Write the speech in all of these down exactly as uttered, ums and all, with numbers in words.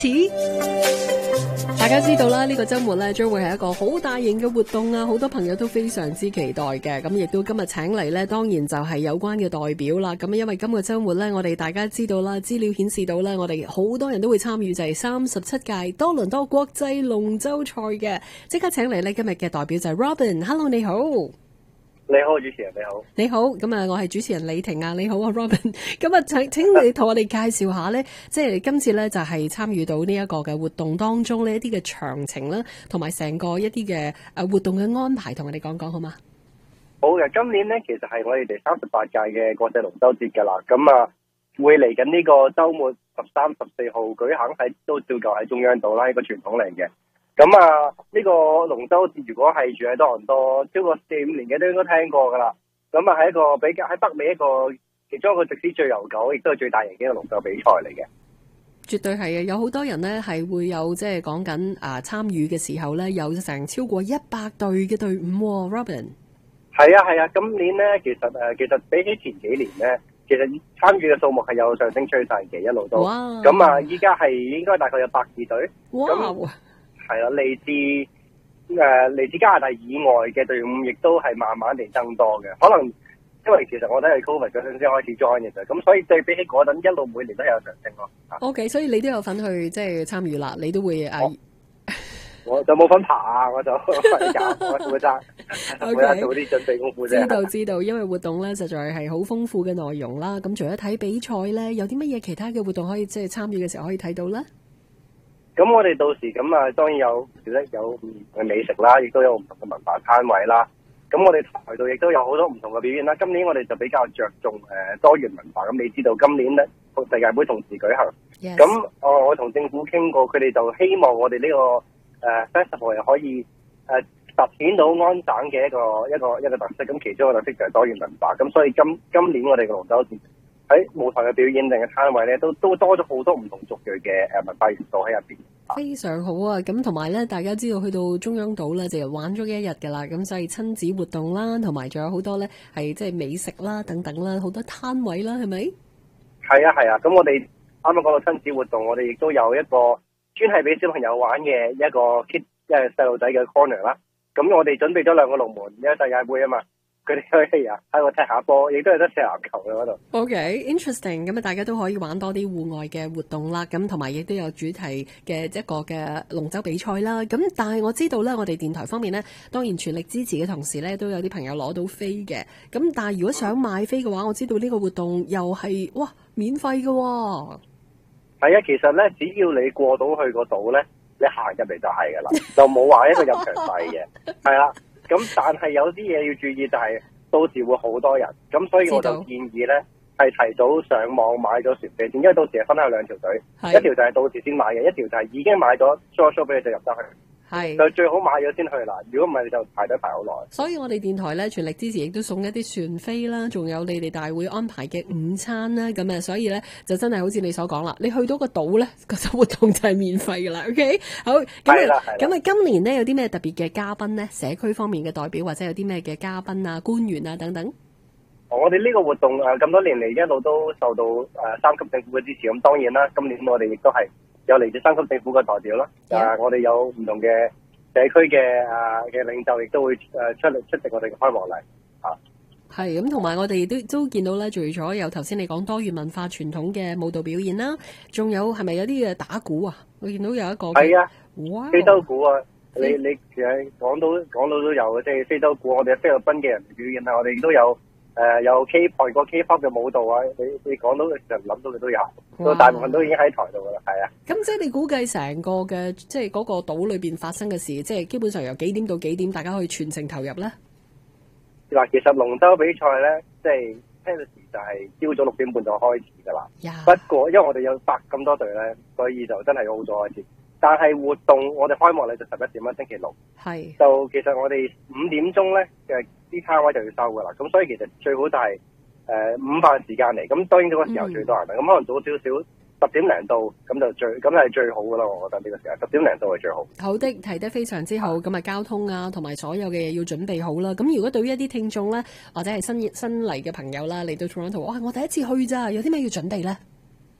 大家知道啦，呢個周末咧將會係一個好大型嘅活動啊，好多朋友都非常之期待嘅。咁亦都今日請嚟咧，當然就係有關嘅代表啦。咁因為今個周末咧，我哋大家知道啦，資料顯示到咧，我哋好多人都會參與就係三十七屆多倫多國際龍舟賽嘅。即刻請嚟咧，今日嘅代表就係 Robin。Hello， 你好。 你好，主持人你好。 你好，咁啊，我係主持人李婷啊。你好啊 ，Robin。咁啊，請請你同我哋介紹下咧，即係今次咧就係參與到呢一個嘅活動當中呢一啲嘅詳情啦，同埋成個一啲嘅誒活動嘅安排，同我哋講講好嗎？ 好嘅，今年咧其實係我哋第三十八屆嘅國際龍舟節噶啦，咁啊會嚟緊呢個周末十三、十四號舉行喺都照舊喺中央島啦，一個傳統嚟嘅。咁啊，呢個龍舟節如果係住喺多倫多超過四五年嘅都應該聽過噶啦。咁啊係一個比較喺北美一個其中一個歷史最悠久，亦都係最大型嘅一個龍舟比賽嚟嘅。 絕對係啊！有好多人呢係會有即係講緊啊參與嘅時候呢，有成超過一百隊嘅隊伍、哦。Robin 係啊係啊，今年呢，其實誒、呃、其實比起前幾年呢，其實參與嘅數目係有上升趨勢嘅，一路都。咁啊，依家係應該大概有百二隊。 哇！ 係啦，嚟自誒嚟自加拿大以外嘅隊伍，亦都係慢慢地增多嘅。可能因為其實我都係 Covid 嗰陣先開始 join 嘅啫，咁所以對比起嗰陣，一路每年都有上升咯。 OK， 所以你都有份去即係參與啦，你都會誒、 哦。我就冇份爬啊，我就瞓覺，我負責每日做啲準備功夫啫。 知道知道，因為活動咧實在係好豐富嘅內容啦。咁除咗睇比賽咧，有啲乜嘢其他嘅活動可以即係參與嘅時候可以睇到咧？ 咁我哋到時咁啊，當然有有唔同嘅美食啦，亦都有唔同嘅文化攤位啦。咁我哋台度亦都有好多唔同嘅表演啦。今年我哋就比較着重誒多元文化。咁你知道今年咧世界盃同時舉行，咁、yes. 我我同政府傾過，佢哋就希望我哋呢、這個誒、呃、festival 係可以誒凸顯到安省嘅一個一個一個特色。咁其中一個特色就係多元文化。咁所以今今年我哋嘅龍舟節喺舞台嘅表演定嘅攤位咧，都都多咗好多唔同族裔嘅誒文化元素喺入邊。 非常好啊！咁同埋咧，大家知道去到中央島咧，就玩咗一日噶啦。咁所以親子活動啦，同埋仲有好多咧係即係美食啦等等啦，好多攤位啦，係咪？係啊係啊！咁我哋啱啱講到親子活動，我哋亦都有一個專係俾小朋友玩嘅一個 kid， 即係細路仔嘅 corner 啦。咁我哋準備咗兩個龍門，一個世界盃啊嘛。佢哋可以啊喺度踢下波，亦都有得踢籃球嘅嗰度。 OK，interesting。咁啊，大家都可以玩多啲戶外嘅活動啦。咁同埋亦都有主題嘅一個嘅龍舟比賽啦。咁但係我知道咧，我哋電台方面咧，當然全力支持嘅同時咧，都有啲朋友攞到飛嘅。咁但係如果想買飛嘅話，我知道呢個活動又係哇免費嘅喎。 係啊，其實咧，只要你過到去個島咧，你行入嚟就係噶啦，就冇話一個入場費嘅。係啦。咁但係有啲嘢要注意，就係到時會好多人，咁所以我就建議咧係提早上網買咗船飛先，因為到時係分開兩條隊，一條就係到時先買嘅，一條就係已經買咗 show show 俾你就入得去。係就最好買咗先去啦，如果唔係你就排隊排好耐。所以我哋電台咧全力支持，亦都送一啲船飛啦，仲有你哋大會安排嘅午餐啦，咁啊，所以咧就真係好似你所講啦，你去到個島咧，個活動就係免費噶啦。OK， 好，咁啊，咁啊，今年咧有啲咩特別嘅嘉賓咧？社區方面嘅代表或者有啲咩嘅嘉賓啊、官員啊等等。我哋呢個活動誒咁多年嚟一路都受到誒三級政府嘅支持，咁當然啦，今年我哋亦都係有嚟自三級政府嘅代表啦。誒、yeah. 啊，我哋有唔同嘅社區嘅誒嘅領袖，亦都會誒出嚟出席我哋嘅開幕禮啊。係咁，同埋我哋都都見到咧，除咗有頭先你講多元文化傳統嘅舞蹈表演啦，仲有係咪有啲嘅打鼓啊？我見到有一個係啊，哇，非洲鼓啊！你你其實講到講到都有嘅，即係非洲鼓，我哋菲律賓嘅人表演啊，我哋亦都有。誒、呃，有 K-pop 個 K-pop 嘅舞蹈啊，你你講到其實諗到嘅都有，到大部分都已經喺台度噶啦，係啊。咁即係你估計成個嘅即係嗰個島裏邊發生嘅事，即係基本上由幾點到幾點，大家可以全程投入咧？嗱，其實龍舟比賽咧，即係聽到時就係朝早六點半就開始噶啦。Yeah. 不過因為我哋有百咁多隊咧，所以就真係好早開始。但係活動我哋開幕禮就十一點啦，星期六。係。就其實我哋五點鐘咧嘅啲攤位就要收噶啦，咁所以其實最好就係誒午飯時間嚟，咁當然嗰個時候最多人啦，咁、嗯、可能早少少十點零到，咁就最咁係最好噶啦，我覺得呢個時候十點零到係最好。好的，提得非常之好，咁啊交通啊同埋所有嘅嘢要準備好啦。咁如果對於一啲聽眾咧，或者係新新嚟嘅朋友啦嚟到 Toronto，哇，我第一次去咋，有啲咩要準備咧？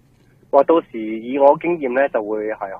話到時以我經驗咧，就會係